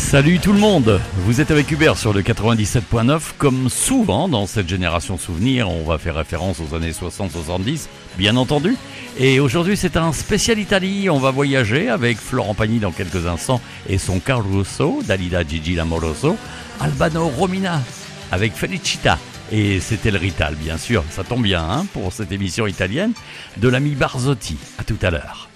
Salut tout le monde, vous êtes avec Hubert sur le 97.9. Comme souvent dans cette génération souvenir, on va faire référence aux années 60-70, bien entendu. Et aujourd'hui c'est un spécial Italie, on va voyager avec Florent Pagny dans quelques instants et son Caruso, Dalida Gigi Lamoroso, Albano Romina avec Felicita. Et c'était le Rital bien sûr, ça tombe bien pour cette émission italienne de l'ami Barzotti. À tout à l'heure.